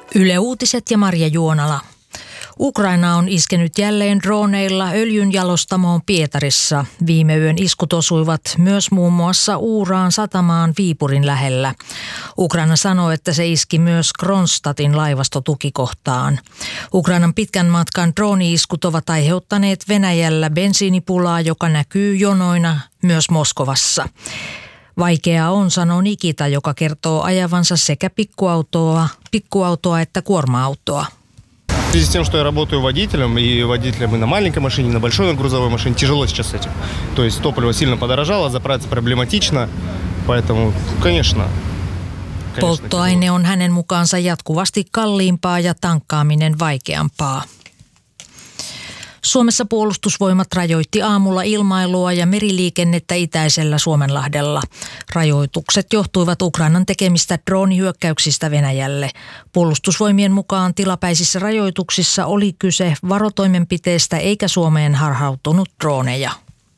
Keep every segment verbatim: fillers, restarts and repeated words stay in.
Yle Uutiset ja Marja Juonala. Ukraina on iskenyt jälleen droneilla öljynjalostamoon Pietarissa. Viime yön iskut osuivat myös muun muassa Uuraan satamaan Viipurin lähellä. Ukraina sanoi, että se iski myös Kronstadtin laivastotukikohtaan. Ukrainan pitkän matkan drooni-iskut ovat aiheuttaneet Venäjällä bensiinipulaa, joka näkyy jonoina myös Moskovassa. Vaikeaa on, sanoo Nikita, joka kertoo ajavansa sekä pikkuautoa, pikkuautoa että kuorma-autoa. В связи с тем, что я работаю водителем, и водителем и на маленькой машине, и на большой на грузовой машине, тяжело сейчас с этим. То есть топливо сильно подорожало, заправиться проблематично, поэтому, конечно... Polttoaine on hänen mukaansa jatkuvasti kalliimpaa ja tankkaaminen vaikeampaa. Suomessa puolustusvoimat rajoitti aamulla ilmailua ja meriliikennettä itäisellä Suomenlahdella. Rajoitukset johtuivat Ukrainan tekemistä droonihyökkäyksistä Venäjälle. Puolustusvoimien mukaan tilapäisissä rajoituksissa oli kyse varotoimenpiteestä eikä Suomeen harhautunut droneja.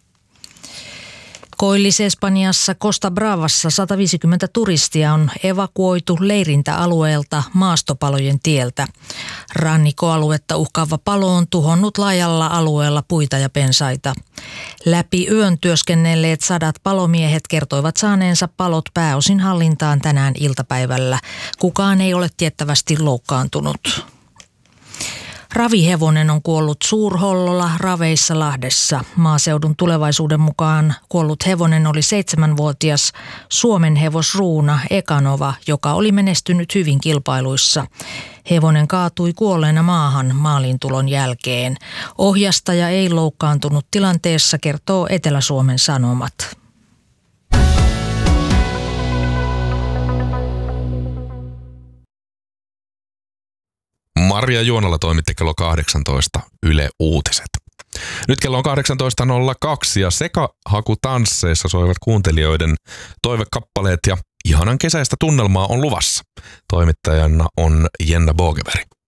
Koillis-Espanjassa Costa Bravassa sata viisikymmentä turistia on evakuoitu leirintäalueelta maastopalojen tieltä. Rannikkoaluetta uhkaava palo on tuhonnut laajalla alueella puita ja pensaita. Läpi yön työskennelleet sadat palomiehet kertoivat saaneensa palot pääosin hallintaan tänään iltapäivällä. Kukaan ei ole tiettävästi loukkaantunut. Ravihevonen on kuollut Suurhollolla Raveissa Lahdessa. Maaseudun Tulevaisuuden mukaan kuollut hevonen oli seitsemänvuotias Suomen hevosruuna Ekanova, joka oli menestynyt hyvin kilpailuissa. Hevonen kaatui kuolleena maahan maaliintulon jälkeen. Ohjastaja ei loukkaantunut tilanteessa, kertoo Etelä-Suomen Sanomat. Marja Juonala toimitti kello kahdeksantoista Yle Uutiset. Nyt kello on kahdeksantoista nolla kaksi ja sekahakutansseissa soivat kuuntelijoiden toivekappaleet ja ihanan kesäistä tunnelmaa on luvassa. Toimittajana on Jenna Bogeberg.